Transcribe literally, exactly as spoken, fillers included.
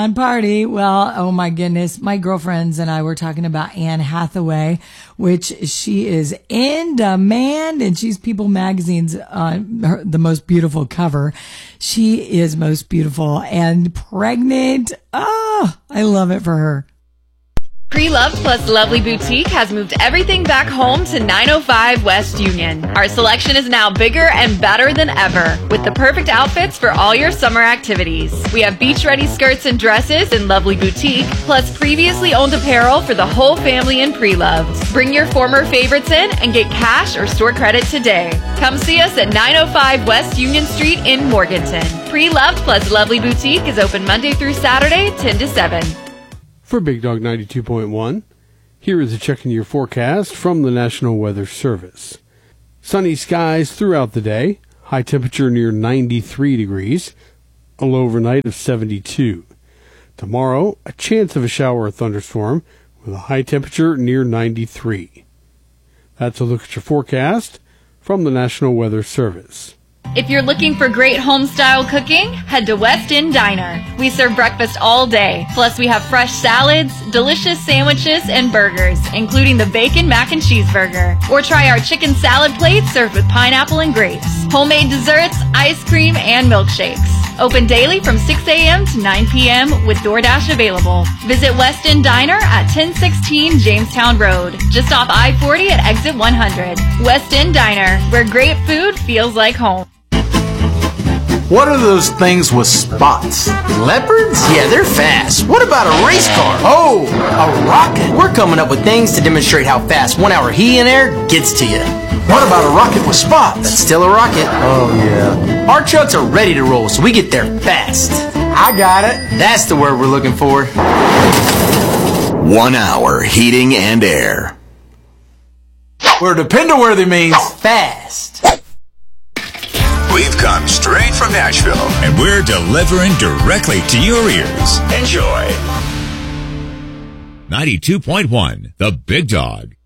fun party. Well, oh my goodness. My girlfriends and I were talking about Anne Hathaway, which she is in demand, and she's People Magazine's uh, her, the most beautiful cover. She is most beautiful and pregnant. Oh, I love it for her. Pre-Loved plus Lovely Boutique has moved everything back home to nine oh five West Union. Our selection is now bigger and better than ever, with the perfect outfits for all your summer activities. We have beach-ready skirts and dresses in Lovely Boutique, plus previously owned apparel for the whole family in Pre-Loved. Bring your former favorites in and get cash or store credit today. Come see us at nine oh five West Union Street in Morganton. Pre-Loved plus Lovely Boutique is open Monday through Saturday, ten to seven. For Big Dog ninety-two point one, here is a check in your forecast from the National Weather Service. Sunny skies throughout the day, high temperature near ninety-three degrees, a low overnight of seventy-two. Tomorrow, a chance of a shower or thunderstorm with a high temperature near ninety-three. That's a look at your forecast from the National Weather Service. If you're looking for great home-style cooking, head to West End Diner. We serve breakfast all day. Plus, we have fresh salads, delicious sandwiches, and burgers, including the bacon mac and cheese burger. Or try our chicken salad plates served with pineapple and grapes, homemade desserts, ice cream, and milkshakes. Open daily from six a.m. to nine p.m. with DoorDash available. Visit West End Diner at ten sixteen Jamestown Road, just off I forty at exit one hundred. West End Diner, where great food feels like home. What are those things with spots? Leopards? Yeah, they're fast. What about a race car? Oh, a rocket. We're coming up with things to demonstrate how fast one hour heat and air gets to you. What about a rocket with spots? That's still a rocket. Oh, yeah. Our trucks are ready to roll, so we get there fast. I got it. That's the word we're looking for. One hour heating and air. Where depend-worthy means fast. We've come straight from Nashville, and we're delivering directly to your ears. Enjoy. ninety-two point one, The Big Dog.